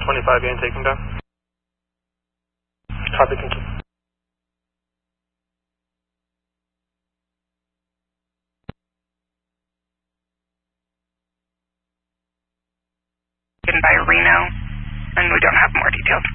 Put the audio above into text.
25 and taking down. Copy, thank you. By Reno, and we don't have more details.